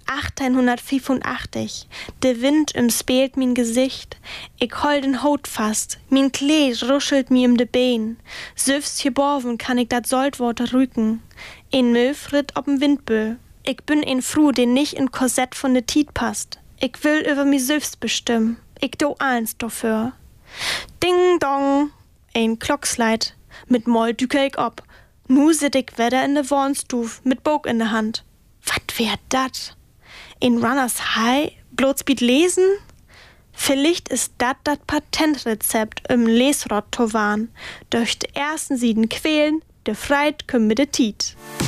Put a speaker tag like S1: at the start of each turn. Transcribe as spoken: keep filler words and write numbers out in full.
S1: achtzehnhundertfünfundachtzig, de Wind im speelt min Gesicht, ich hol den Haut fast, min Kleed ruschelt mi um de Bein, süfst geborven kann ich dat Saltwater rücken, ein Möw ritt ob'n Windböe, ich bin ein Fru, den nicht in Korsett von de Tiet passt, ich will über mi süfst bestimmen, ich do eins dafür. Ding dong, ein Klocksleit, mit Moll düke ich ob, nu sit ich wieder in de Warnstuf, mit Bog in de Hand. Wat wär dat? In Runners High Blotspeed lesen? Vielleicht ist dat dat Patentrezept im Lesrott to waren. Durch de ersten sieden quälen, de Freit küm mit de Tiet.